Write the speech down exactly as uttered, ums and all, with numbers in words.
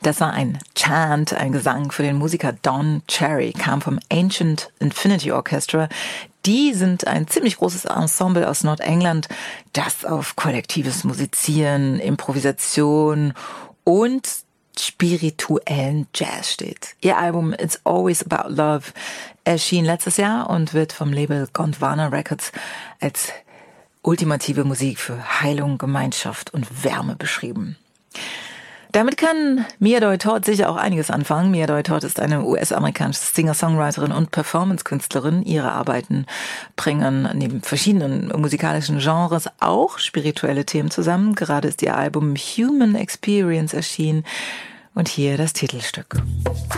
Das war ein Chant, ein Gesang für den Musiker Don Cherry, kam vom Ancient Infinity Orchestra. Die sind ein ziemlich großes Ensemble aus Nordengland, das auf kollektives Musizieren, Improvisation und spirituellen Jazz steht. Ihr Album It's Always About Love erschien letztes Jahr und wird vom Label Gondwana Records als ultimative Musik für Heilung, Gemeinschaft und Wärme beschrieben. Damit kann Mia Doi Todd sicher auch einiges anfangen. Mia Doi Todd ist eine U S-amerikanische Singer-Songwriterin und Performance-Künstlerin. Ihre Arbeiten bringen neben verschiedenen musikalischen Genres auch spirituelle Themen zusammen. Gerade ist ihr Album Human Experience erschienen und hier das Titelstück.